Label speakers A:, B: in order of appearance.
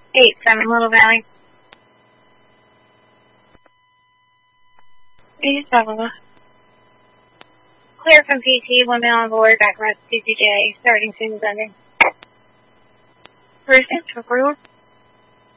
A: 8-7 Little Valley. 87. Clear from PT, 1 male on board, back rest CCJ, starting soon as ending. First, for